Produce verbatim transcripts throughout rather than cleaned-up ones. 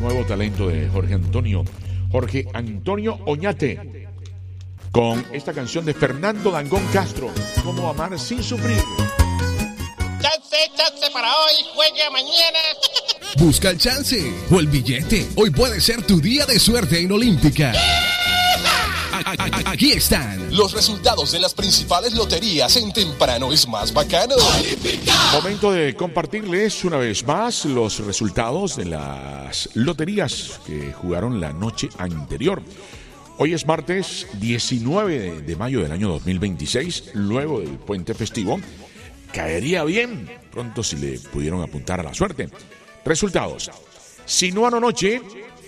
nuevo talento de Jorge Antonio. Jorge Antonio Oñate, con esta canción de Fernando Dangond Castro, Cómo amar sin sufrir. Chance, chance para hoy, juega mañana. Busca el chance o el billete. Hoy puede ser tu día de suerte en Olímpica. Aquí están los resultados de las principales loterías en Temprano es Más Bacano. Momento de compartirles una vez más los resultados de las loterías que jugaron la noche anterior. Hoy es martes diecinueve de mayo del año dos mil veintiséis, luego del puente festivo. Caería bien pronto si le pudieron apuntar a la suerte. Resultados: Sinuano Noche,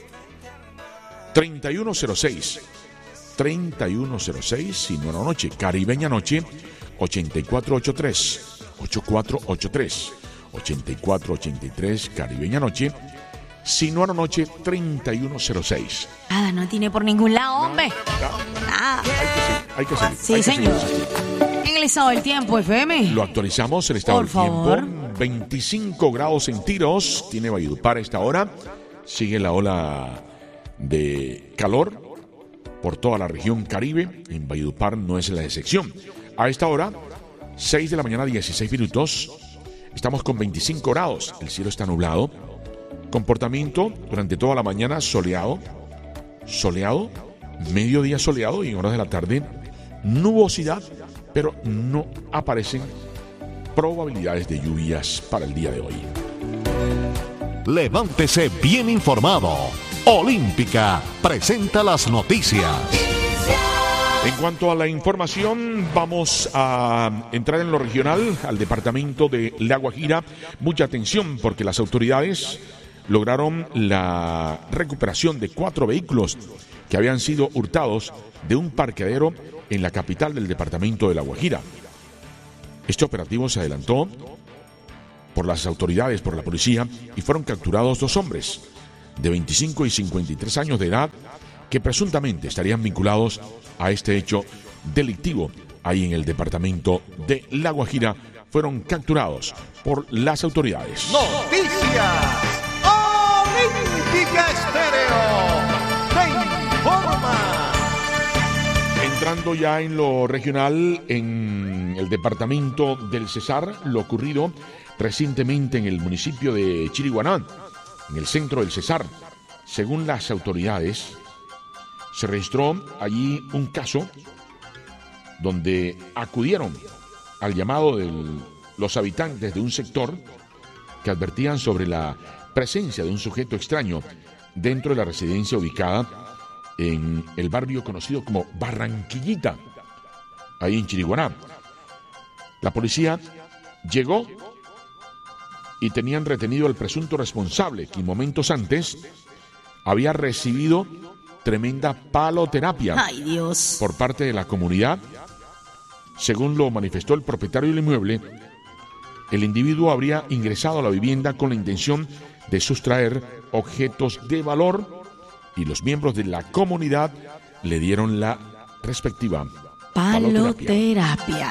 treinta y uno cero seis. treinta y uno cero seis, Sinuano Noche. Caribeña Noche, ochenta y cuatro ochenta y tres. ochenta y cuatro ochenta y tres. ochenta y cuatro ochenta y tres, Caribeña Noche. Sinuano Noche, treinta y uno cero seis. Nada, no tiene por ningún lado, hombre. Nada. Hay que seguir, hay que seguir. Sí, hay que señor. seguir. En el estado del tiempo, F M. Lo actualizamos, el estado Por del favor. tiempo. veinticinco grados centígrados tiene Valledupar a esta hora. Sigue la ola de calor por toda la región Caribe. En Valledupar no es la excepción. A esta hora, seis de la mañana, dieciséis minutos. Estamos con veinticinco grados. El cielo está nublado. Comportamiento durante toda la mañana soleado. Soleado. Mediodía soleado y en horas de la tarde nubosidad, pero no aparecen probabilidades de lluvias para el día de hoy. Levántese bien informado. Olímpica presenta las noticias. En cuanto a la información, vamos a entrar en lo regional, al departamento de La Guajira. Mucha atención porque las autoridades lograron la recuperación de cuatro vehículos que habían sido hurtados de un parqueadero en la capital del departamento de La Guajira. Este operativo se adelantó por las autoridades, por la policía, y fueron capturados dos hombres de veinticinco y cincuenta y tres años de edad que presuntamente estarían vinculados a este hecho delictivo ahí en el departamento de La Guajira. Fueron capturados por las autoridades. Noticias Olímpica Estéreo te informa. Entrando ya en lo regional, en el departamento del Cesar, lo ocurrido recientemente en el municipio de Chiriguaná, en el centro del Cesar. Según las autoridades, se registró allí un caso donde acudieron al llamado de los habitantes de un sector que advertían sobre la presencia de un sujeto extraño dentro de la residencia ubicada en el barrio conocido como Barranquillita, ahí en Chiriguaná. La policía llegó y tenían retenido al presunto responsable, que momentos antes había recibido tremenda paloterapia Ay, Dios. por parte de la comunidad. Según lo manifestó el propietario del inmueble, el individuo habría ingresado a la vivienda con la intención de sustraer objetos de valor y los miembros de la comunidad le dieron la respectiva paloterapia. Paloterapia.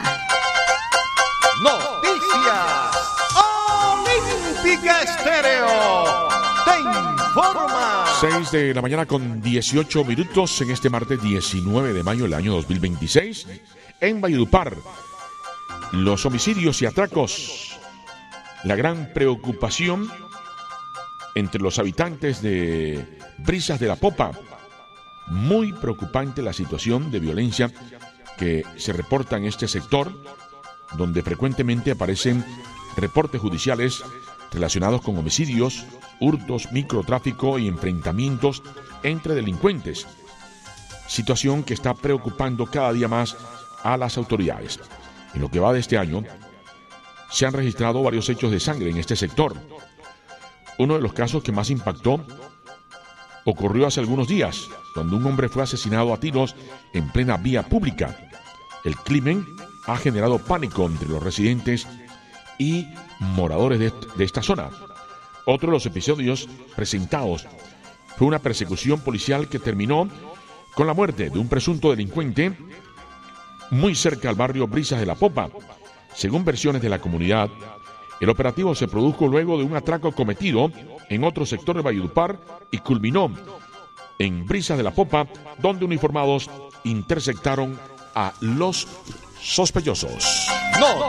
Noticias Olímpica Estéreo te informa. seis de la mañana con dieciocho minutos en este martes diecinueve de mayo del año dos mil veintiséis. En Valledupar, los homicidios y atracos, la gran preocupación entre los habitantes de Brisas de la Popa. Muy preocupante la situación de violencia que se reporta en este sector, donde frecuentemente aparecen reportes judiciales relacionados con homicidios, hurtos, microtráfico y enfrentamientos entre delincuentes. Situación que está preocupando cada día más a las autoridades. En lo que va de este año, se han registrado varios hechos de sangre en este sector. Uno de los casos que más impactó ocurrió hace algunos días, cuando un hombre fue asesinado a tiros en plena vía pública. El crimen ha generado pánico entre los residentes y moradores de, de esta zona. Otro de los episodios presentados fue una persecución policial que terminó con la muerte de un presunto delincuente muy cerca al barrio Brisas de la Popa. Según versiones de la comunidad, El operativo se produjo luego de un atraco cometido en otro sector de Valledupar y culminó en Brisas de la Popa, donde uniformados interceptaron a los sospechosos. No.